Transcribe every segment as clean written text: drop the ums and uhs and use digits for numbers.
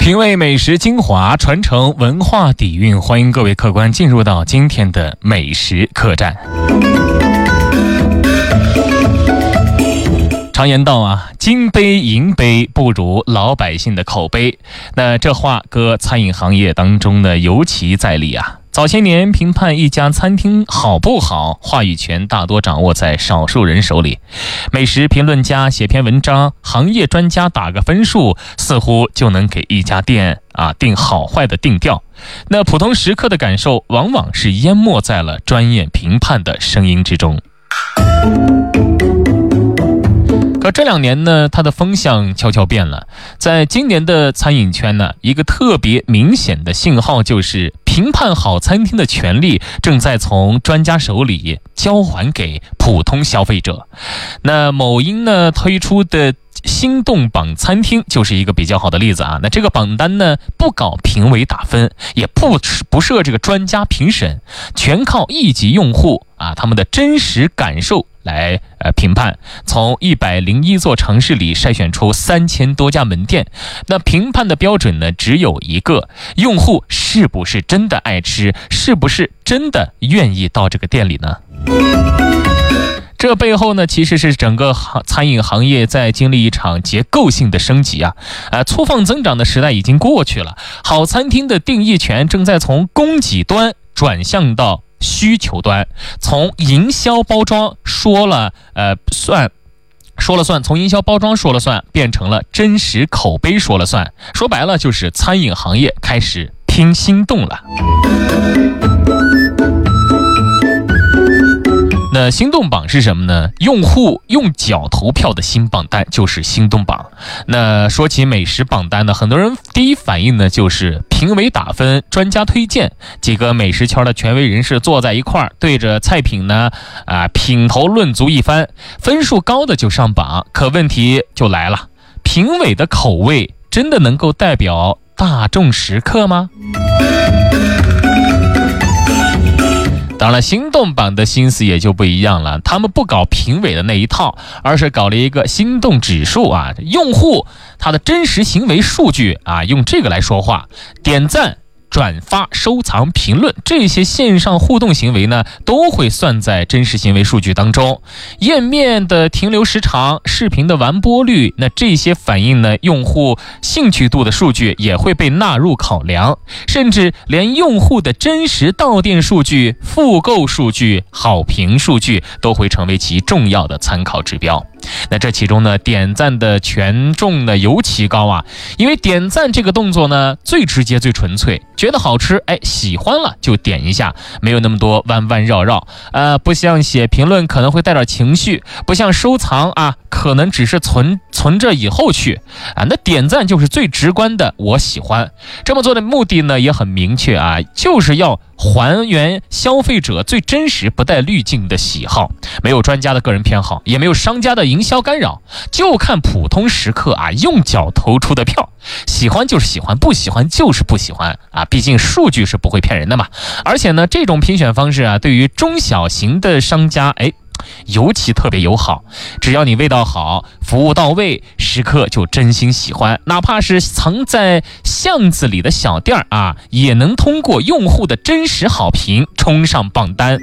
品味美食精华，传承文化底蕴，欢迎各位客官进入到今天的美食客栈。常言道啊，金杯银杯不如老百姓的口碑。那这话搁餐饮行业当中呢，尤其在理啊。早些年评判一家餐厅好不好，话语权大多掌握在少数人手里。美食评论家写篇文章，行业专家打个分数，似乎就能给一家店定好坏的定调。那普通食客的感受往往是淹没在了专业评判的声音之中。可这2年呢，它的风向悄悄变了。在今年的餐饮圈呢，一个特别明显的信号就是评判好餐厅的权利正在从专家手里交还给普通消费者。那某音呢推出的心动榜餐厅就是一个比较好的例子啊。那这个榜单呢，不搞评委打分，也不设这个专家评审，全靠一级用户他们的真实感受来评判。从101座城市里筛选出3000多家门店，那评判的标准呢只有一个：用户是不是真的爱吃，是不是真的愿意到这个店里呢？这背后呢，其实是整个餐饮行业在经历一场结构性的升级粗放增长的时代已经过去了。好餐厅的定义权正在从供给端转向到需求端，从营销包装说了算，从营销包装说了算，变成了真实口碑说了算。说白了，就是餐饮行业开始拼心动了。那心动榜是什么呢？用户用脚投票的新榜单就是心动榜。那说起美食榜单呢，很多人第一反应呢就是评委打分，专家推荐，几个美食圈的权威人士坐在一块儿，对着菜品呢品头论足一番，分数高的就上榜。可问题就来了，评委的口味真的能够代表大众食客吗？当然，心动榜的心思也就不一样了，他们不搞评委的那一套，而是搞了一个心动指数用户他的真实行为数据用这个来说话，点赞、转发、收藏、评论，这些线上互动行为呢，都会算在真实行为数据当中。页面的停留时长、视频的完播率，那这些反映呢用户兴趣度的数据也会被纳入考量，甚至连用户的真实到店数据、复购数据、好评数据都会成为其重要的参考指标。那这其中呢，点赞的权重呢尤其高因为点赞这个动作呢最直接最纯粹，觉得好吃喜欢了就点一下，没有那么多弯弯绕绕不像写评论可能会带点情绪，不像收藏可能只是存着以后去那点赞就是最直观的我喜欢。这么做的目的呢也很明确就是要还原消费者最真实不带滤镜的喜好，没有专家的个人偏好，也没有商家的营销干扰，就看普通食客用脚投出的票，喜欢就是喜欢，不喜欢就是不喜欢毕竟数据是不会骗人的嘛。而且呢，这种评选方式对于中小型的商家尤其特别友好，只要你味道好，服务到位，食客就真心喜欢。哪怕是藏在巷子里的小店也能通过用户的真实好评冲上榜单。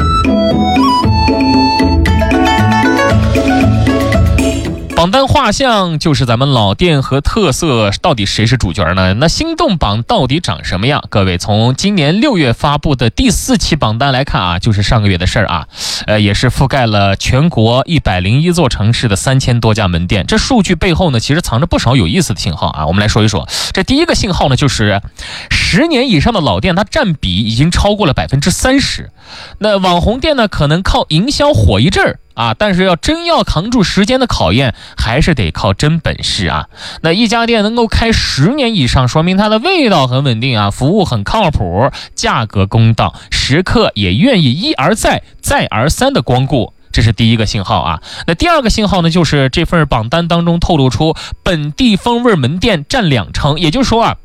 榜单画像就是咱们老店和特色到底谁是主角呢？那心动榜到底长什么样？各位从今年6月发布的第4期榜单来看就是上个月的事儿也是覆盖了全国101座城市的3000多家门店。这数据背后呢，其实藏着不少有意思的信号我们来说一说。这第一个信号呢，就是10年以上的老店，它占比已经超过了30%。那网红店呢，可能靠营销火一阵儿但是真要扛住时间的考验，还是得靠真本事那一家店能够开10年以上，说明它的味道很稳定服务很靠谱，价格公道，食客也愿意一而再再而三的光顾。这是第一个信号那第二个信号呢，就是这份榜单当中透露出本地风味门店占2成，也就是说